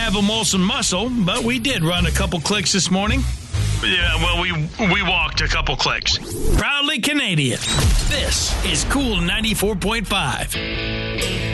have a Molson muscle, but we did run a couple clicks this morning. Yeah, well, we walked a couple clicks. Proudly Canadian. This is Cool 94.5.